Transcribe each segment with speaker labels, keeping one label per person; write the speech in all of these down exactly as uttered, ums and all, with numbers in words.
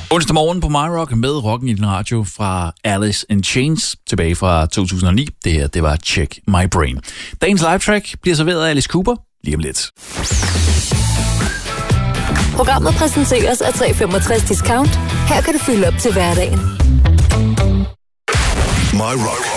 Speaker 1: Onsdag morgen på My Rock med rocken i din radio fra Alice in Chains tilbage fra to tusind og ni. Det her, det var Check My Brain. Dagens live track bliver serveret af Alice Cooper lige om lidt.
Speaker 2: Programmet præsenteres af tre komma femogtres Discount. Her kan du fylde op til hverdagen.
Speaker 3: My Rock.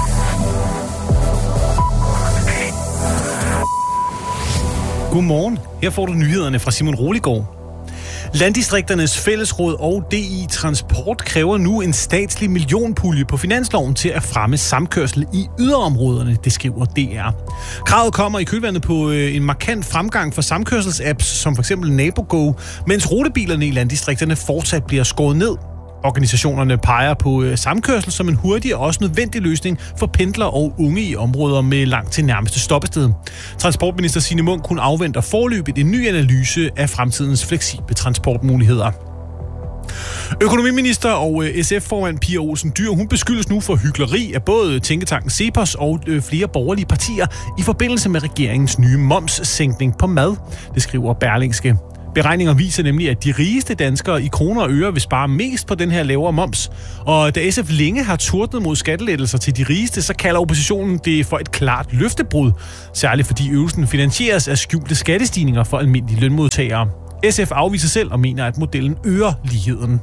Speaker 4: Godmorgen. Her får du nyhederne fra Simon Roligård. Landdistrikternes Fællesråd og D I Transport kræver nu en statslig millionpulje på finansloven til at fremme samkørsel i yderområderne, det skriver D R. Kravet kommer i kølvandet på en markant fremgang for samkørselsapps som f.eks. NaboGo, mens rutebilerne i landdistrikterne fortsat bliver skåret ned. Organisationerne peger på samkørsel som en hurtig og også nødvendig løsning for pendlere og unge i områder med langt til nærmeste stoppested. Transportminister Signe Munk kun afventer foreløbigt en ny analyse af fremtidens fleksible transportmuligheder. Økonomiminister og S F-formand Pia Olsen Dyhr, hun beskyldes nu for hykleri af både tænketanken CEPOS og flere borgerlige partier i forbindelse med regeringens nye momssænkning på mad, det skriver Berlingske. Beregninger viser nemlig, at de rigeste danskere i kroner og øre vil spare mest på den her lavere moms. Og da S F længe har tordnet mod skattelettelser til de rigeste, så kalder oppositionen det for et klart løftebrud. Særligt fordi øvelsen finansieres af skjulte skattestigninger for almindelige lønmodtagere. S F afviser selv og mener, at modellen øger ligheden.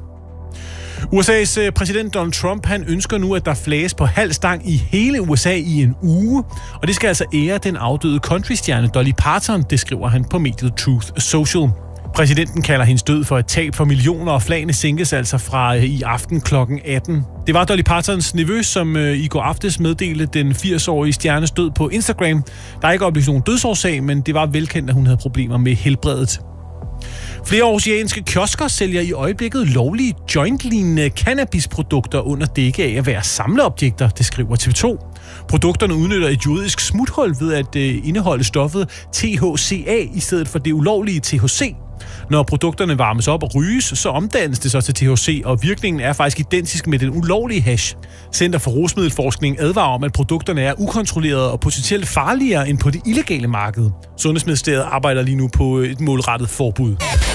Speaker 4: U S A's præsident Donald Trump, han ønsker nu, at der flages på halv stang i hele U S A i en uge. Og det skal altså ære den afdøde countrystjerne Dolly Parton, det skriver han på mediet Truth Social. Præsidenten kalder hendes død for et tab for millioner, og flagene sænkes altså fra i aften klokken atten. Det var Dolly Partons nevø, som i går aftes meddelte den firs-årige stjernes død på Instagram. Der er ikke oplyst nogen dødsårsag, men det var velkendt, at hun havde problemer med helbredet. Flere oceanske kiosker sælger i øjeblikket lovlige joint-lignende cannabisprodukter under dække af at være samleobjekter, det skriver T V to. Produkterne udnytter et juridisk smuthul ved at indeholde stoffet T H C A i stedet for det ulovlige T H C. Når produkterne varmes op og ryges, så omdannes det så til T H C, og virkningen er faktisk identisk med den ulovlige hash. Center for Rusmiddelforskning advarer om, at produkterne er ukontrollerede og potentielt farligere end på det illegale marked. Sundhedsministeriet arbejder lige nu på et målrettet forbud.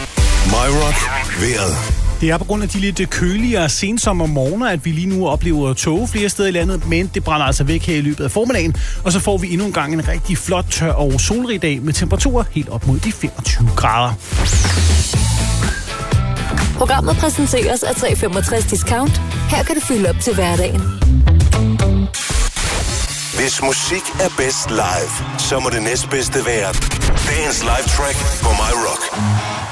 Speaker 3: My Rock. Vejret.
Speaker 4: Det er på grund af de lidt køligere sensommermorgener, at vi lige nu oplever tåge flere steder i landet, men det brænder altså væk her i løbet af formiddagen, og så får vi endnu en gang en rigtig flot, tør og solrig dag med temperaturer helt op mod de femogtyve grader.
Speaker 2: Programmet præsenteres af tre komma femogtres Discount. Her kan du fylde op til hverdagen.
Speaker 3: Hvis musik er bedst live, så må det næstbedste være dagens live track på My Rock.